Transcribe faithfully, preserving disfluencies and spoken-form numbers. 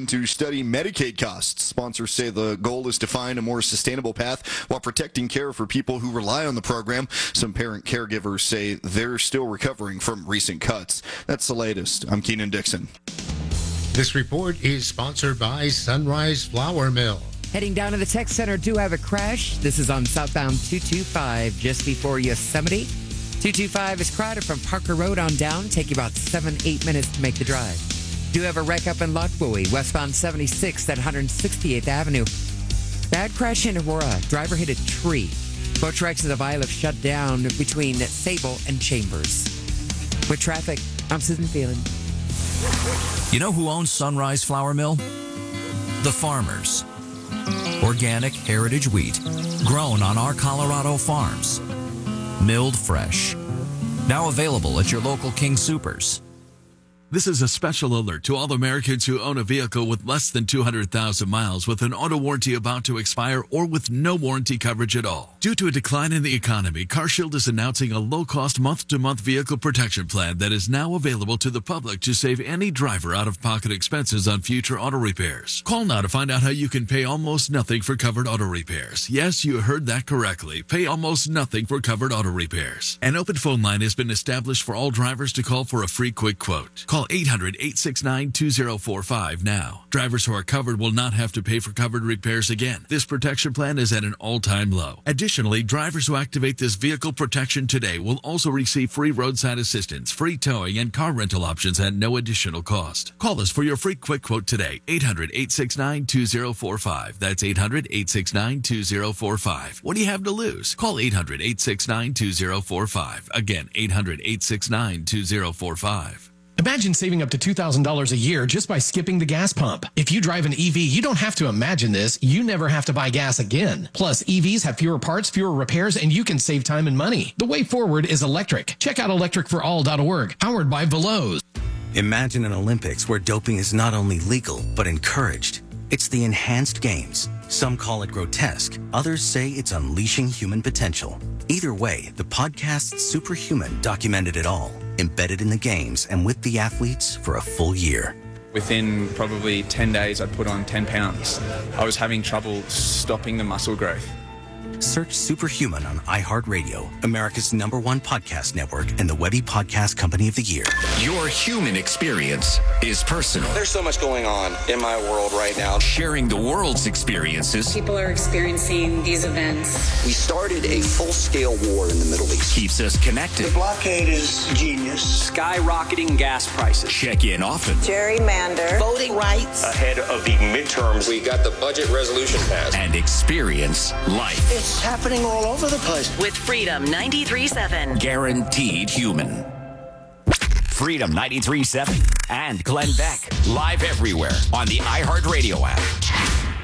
mission to study Medicaid costs. Sponsors say the goal is to find a more sustainable path while protecting care for people who rely on the program. Some parent caregivers say they're still recovering from recent cuts. That's the latest. I'm Keenan Dixon. This report is sponsored by Sunrise Flour Mill. Heading down to the tech center, do have a crash. This is on southbound two two five just before Yosemite. two two five is crowded from Parker Road on down. Take you about seven, eight minutes to make the drive. Do have a wreck up in Lockwood, westbound seventy-six at one hundred sixty-eighth Avenue. Bad crash in Aurora. Driver hit a tree. Both tracks of the Violet shut down between Sable and Chambers. With traffic, I'm Susan Phelan. You know who owns Sunrise Flour Mill? The farmers. Organic heritage wheat grown on our Colorado farms. Milled fresh. Now available at your local King Soopers. This is a special alert to all Americans who own a vehicle with less than two hundred thousand miles with an auto warranty about to expire or with no warranty coverage at all. Due to a decline in the economy, CarShield is announcing a low-cost month-to-month vehicle protection plan that is now available to the public to save any driver out-of-pocket expenses on future auto repairs. Call now to find out how you can pay almost nothing for covered auto repairs. Yes, you heard that correctly. Pay almost nothing for covered auto repairs. An open phone line has been established for all drivers to call for a free quick quote. Call eight hundred, eight six nine, two zero four five now. Drivers who are covered will not have to pay for covered repairs again. This protection plan is at an all-time low. Additionally, drivers who activate this vehicle protection today will also receive free roadside assistance, free towing, and car rental options at no additional cost. Call us for your free quick quote today. eight hundred, eight six nine, two zero four five. That's eight hundred, eight six nine, two zero four five. What do you have to lose? Call eight hundred, eight six nine, two zero four five. Again, eight hundred, eight six nine, two zero four five. Imagine saving up to two thousand dollars a year just by skipping the gas pump. If you drive an E V, you don't have to imagine this. You never have to buy gas again. Plus, E Vs have fewer parts, fewer repairs, and you can save time and money. The way forward is electric. Check out electric for all dot org, powered by Veloz. Imagine an Olympics where doping is not only legal, but encouraged. It's the enhanced games. Some call it grotesque. Others say it's unleashing human potential. Either way, the podcast Superhuman documented it all, embedded in the games and with the athletes for a full year. Within probably ten days, I put on ten pounds. I was having trouble stopping the muscle growth. Search Superhuman on iHeartRadio, America's number one podcast network, and the Webby Podcast Company of the Year. Your human experience is personal. There's so much going on in my world right now. Sharing the world's experiences. People are experiencing these events. We started a full-scale war in the Middle East. Keeps us connected. The blockade is genius. Skyrocketing gas prices. Check in often. Gerrymander. Voting rights. Ahead of the midterms. We got the budget resolution passed. And experience life. It's happening all over the place. With Freedom ninety-three seven. Guaranteed human. Freedom ninety-three seven and Glenn Beck. Live everywhere on the iHeartRadio app.